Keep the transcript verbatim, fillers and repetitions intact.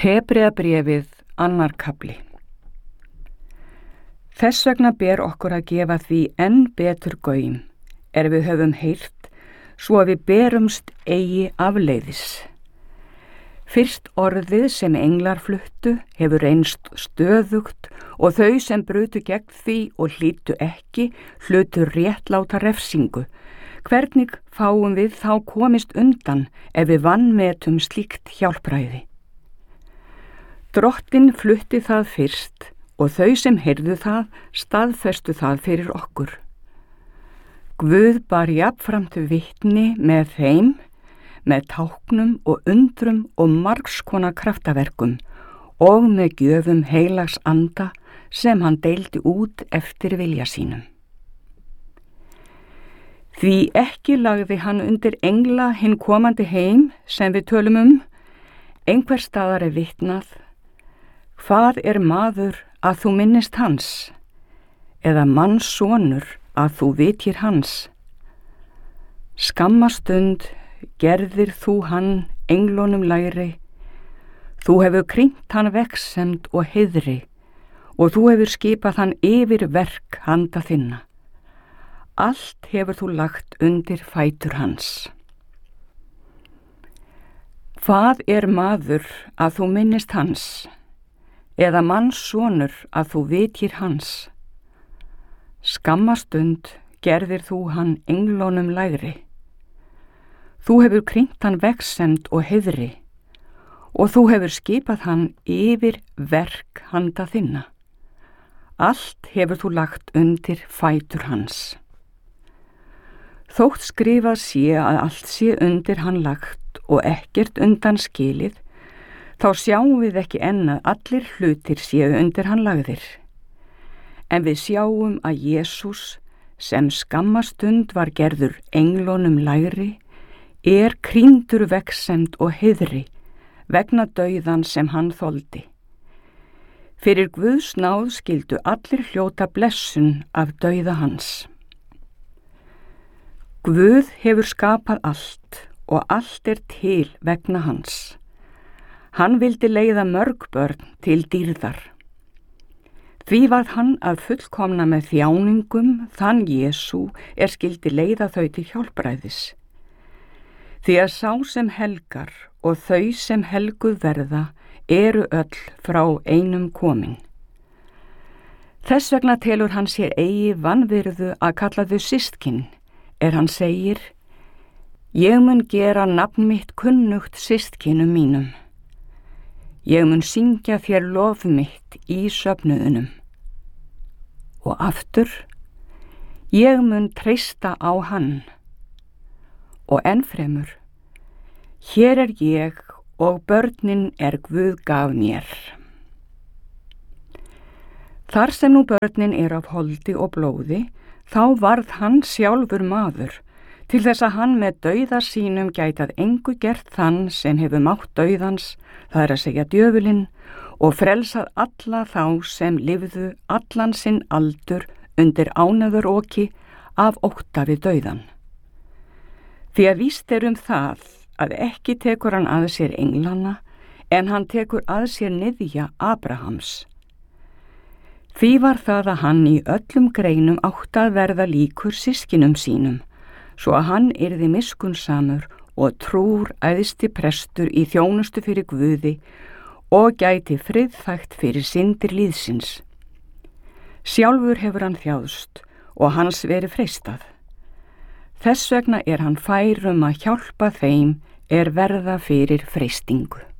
Hebreabréfið annar kafli. Þess vegna ber okkur að gefa því enn betur gaum, er við höfum heyrt, svo að við berumst eigi afleiðis. Fyrst orðið sem englar fluttu hefur reynst stöðugt og þau sem brutu gegn því og hlýtu ekki, hlutu réttláta refsingu. Hvernig fáum við þá komist undan ef við vanmetum slíkt hjálpræði? Drottinn flutti það fyrst og þau sem heyrðu það staðfestu það fyrir okkur. Guð bar jafnframt vitni með þeim, með táknum og undrum og margs konar kraftaverkum og með gjöfum heilags anda sem hann deildi út eftir vilja sínum. Því ekki lagði hann undir engla hinn komandi heim sem við tölum um, einhver staðar er vitnað, hvað er maður að þú minnist hans, eða mannssonur að þú vitir hans? Skamma stund gerðir þú hann englunum lægri, þú hefur krýnt hann vegsemd og heiðri, og þú hefur skipað hann yfir verk handa þinna. Allt hefur þú lagt undir fætur hans. Hvað er maður að þú minnist hans, eða mannssonur að þú vitir hans? Skamma stund gerðir þú hann englunum lægri. Þú hefur krýnt hann vegsemd og heiðri, og þú hefur skipað hann yfir verk handa þinna. Allt hefur þú lagt undir fætur hans. Þótt skrifað sé að allt sé undir hann lagt og ekkert undan skilið, þá sjáum við ekki enn að allir hlutir séu undir hann lagðir. En við sjáum að Jesús, sem skamma stund var gerður englunum lægri, er krýndur vegsemd og heiðri vegna dauðan sem hann þoldi. Fyrir Guðs náð skyldu allir hljóta blessun af dauða hans. Guð hefur skapað allt og allt er til vegna hans. Hann vildi leiða mörg börn til dýrðar. Því varð hann að fullkomna með þjáningum þann Jesú er skyldi leiða þau til hjálpræðis. Því að sá sem helgar og þau sem helguð verða eru öll frá einum komin. Þess vegna telur hann sér eigi vanvirðu að kalla þau systkin, er hann segir, ég mun gera nafn mitt kunnugt systkinum mínum. Ég mun syngja þér lof mitt í söfnuðunum. Og aftur, ég mun treysta á hann. Og ennfremur, hér er ég og börnin er Guð gaf mér. Þar sem nú börnin er af holdi og blóði, þá varð hann sjálfur maður, til þess að hann með dauða sínum gætað engu gert þann sem hefur mátt dauðans, það er að segja djöfulinn, og frelsað alla þá sem lifðu allan sinn aldur undir ánæðuroki af ótta við dauðan. Því að víst er um það að ekki tekur hann að sér englana, en hann tekur að sér niðja Abrahams. Því var það að hann í öllum greinum átt að verða líkur systkinum sínum, svo að hann yrði miskunnsamur og trúr æðsti prestur í þjónustu fyrir Guði og gæti friðþægt fyrir syndir líðsins. Sjálfur hefur hann þjáðst og hans verið freistað. Þess vegna er hann fær um að hjálpa þeim er verða fyrir freistingu.